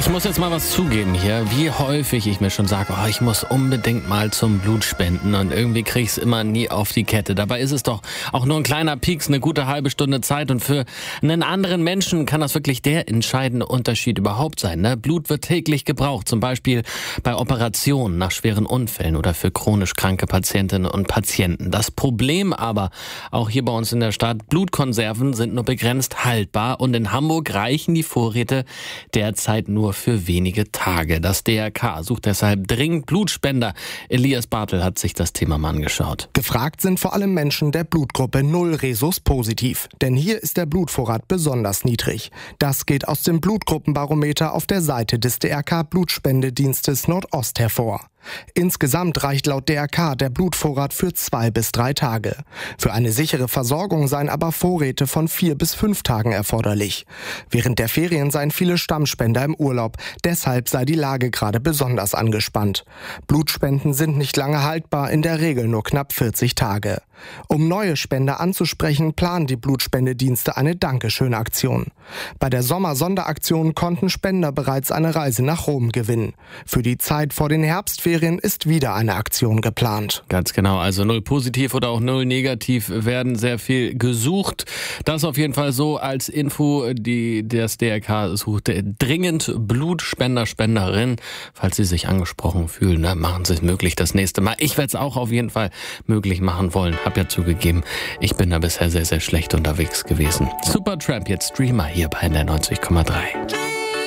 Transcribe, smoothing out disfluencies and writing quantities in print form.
Ich muss jetzt mal was zugeben hier, wie häufig ich mir schon sage, ich muss unbedingt mal zum Blut spenden und irgendwie kriege ich es immer nie auf die Kette. Dabei ist es doch auch nur ein kleiner Pieks, eine gute halbe Stunde Zeit und für einen anderen Menschen kann das wirklich der entscheidende Unterschied überhaupt sein. Ne? Blut wird täglich gebraucht, zum Beispiel bei Operationen nach schweren Unfällen oder für chronisch kranke Patientinnen und Patienten. Das Problem aber, auch hier bei uns in der Stadt, Blutkonserven sind nur begrenzt haltbar und in Hamburg reichen die Vorräte derzeit nur für wenige Tage. Das DRK sucht deshalb dringend Blutspender. Elias Bartel hat sich das Thema mal angeschaut. Gefragt sind vor allem Menschen der Blutgruppe 0 Rhesus positiv. Denn hier ist der Blutvorrat besonders niedrig. Das geht aus dem Blutgruppenbarometer auf der Seite des DRK Blutspendedienstes Nordost hervor. Insgesamt reicht laut DRK der Blutvorrat für 2 bis 3 Tage. Für eine sichere Versorgung seien aber Vorräte von 4 bis 5 Tagen erforderlich. Während der Ferien seien viele Stammspender im Urlaub. Deshalb sei die Lage gerade besonders angespannt. Blutspenden sind nicht lange haltbar, in der Regel nur knapp 40 Tage. Um neue Spender anzusprechen, planen die Blutspendedienste eine Dankeschön-Aktion. Bei der Sommer-Sonderaktion konnten Spender bereits eine Reise nach Rom gewinnen. Für die Zeit vor den Herbstferien ist wieder eine Aktion geplant. Ganz genau, also 0 positiv oder auch 0 negativ werden sehr viel gesucht. Das auf jeden Fall so als Info, das DRK sucht dringend Blutspender, Spenderin. Falls Sie sich angesprochen fühlen, machen Sie es möglich das nächste Mal. Ich werde es auch auf jeden Fall möglich machen wollen. Hab ja zugegeben, ich bin da bisher sehr, sehr schlecht unterwegs gewesen. Supertramp, jetzt Streamer hier bei NDR 90,3.